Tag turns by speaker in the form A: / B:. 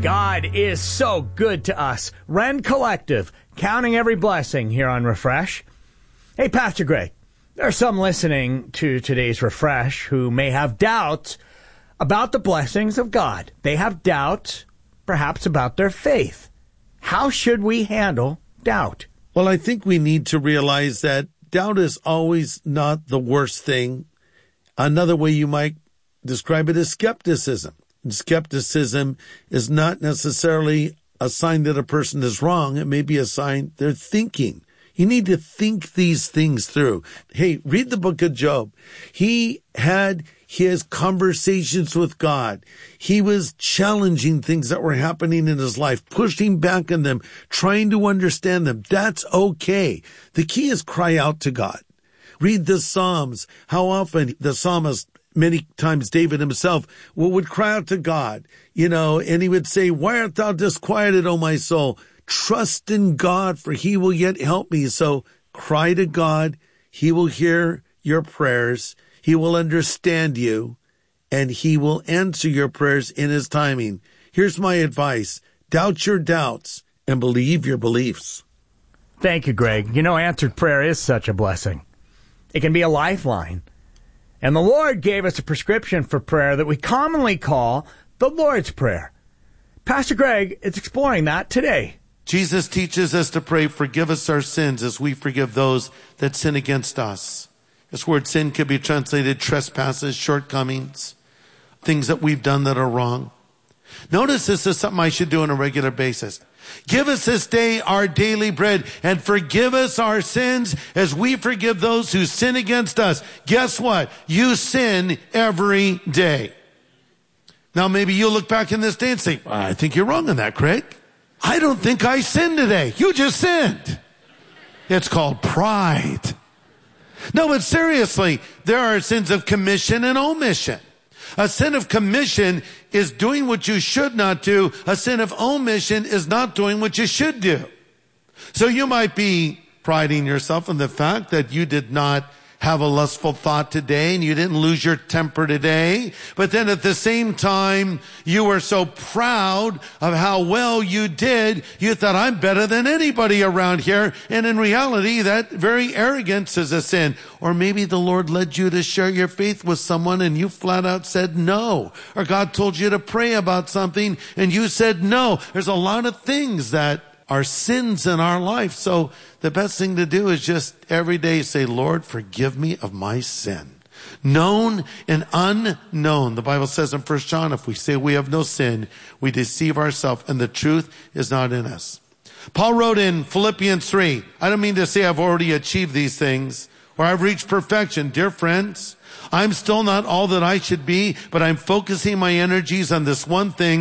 A: God is so good to us. Ren Collective, counting every blessing here on Refresh. Hey, Pastor Greg, there are some listening to today's Refresh who may have doubts about the blessings of God. They have doubts, perhaps, about their faith. How should we handle doubt?
B: Well, I think we need to realize that doubt is always not the worst thing. Another way you might describe it is skepticism. And skepticism is not necessarily a sign that a person is wrong. It may be a sign they're thinking. You need to think these things through. Hey, read the book of Job. He had his conversations with God. He was challenging things that were happening in his life, pushing back on them, trying to understand them. That's okay. The key is cry out to God. Read the Psalms. How often the psalmist, many times David himself, would cry out to God, and he would say, "Why art thou disquieted, O my soul? Trust in God, for he will yet help me." So cry to God. He will hear your prayers. He will understand you, and he will answer your prayers in his timing. Here's my advice. Doubt your doubts and believe your beliefs.
A: Thank you, Greg. Answered prayer is such a blessing. It can be a lifeline. And the Lord gave us a prescription for prayer that we commonly call the Lord's Prayer. Pastor Greg is exploring that today.
B: Jesus teaches us to pray, "Forgive us our sins as we forgive those that sin against us." This word sin could be translated trespasses, shortcomings, things that we've done that are wrong. Notice this is something I should do on a regular basis. Give us this day our daily bread, and forgive us our sins as we forgive those who sin against us. Guess what? You sin every day. Now maybe you'll look back in this day and say, "I think you're wrong on that, Craig. I don't think I sinned today." You just sinned. It's called pride. No, but seriously, there are sins of commission and omission. A sin of commission is doing what you should not do. A sin of omission is not doing what you should do. So you might be priding yourself in the fact that you did not have a lustful thought today and you didn't lose your temper today. But then at the same time, you were so proud of how well you did, you thought, "I'm better than anybody around here." And in reality, that very arrogance is a sin. Or maybe the Lord led you to share your faith with someone and you flat out said no. Or God told you to pray about something and you said no. There's a lot of things that are sins in our life. So the best thing to do is just every day say, "Lord, forgive me of my sin." Known and unknown. The Bible says in 1 John, if we say we have no sin, we deceive ourselves and the truth is not in us. Paul wrote in Philippians 3, I don't mean to say I've already achieved these things or I've reached perfection. Dear friends, I'm still not all that I should be, but I'm focusing my energies on this one thing.